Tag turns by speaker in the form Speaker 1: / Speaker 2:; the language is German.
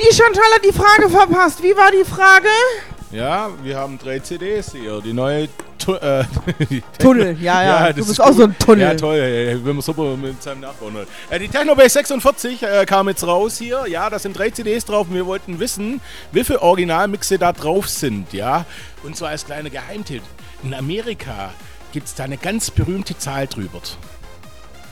Speaker 1: die Chantal hat die Frage verpasst. Wie war die Frage?
Speaker 2: Ja, wir haben 3 CDs hier. Die neue
Speaker 1: Tunnel, ja. Du bist auch so ein Tunnel.
Speaker 2: Ja, toll, wenn man super mit seinem Nachbarn hört. Die Technobase 46 kam jetzt raus hier. Ja, da sind 3 CDs drauf und wir wollten wissen, wie viele Originalmixe da drauf sind. Ja, und zwar als kleiner Geheimtipp. In Amerika gibt es da eine ganz berühmte Zahl drüber.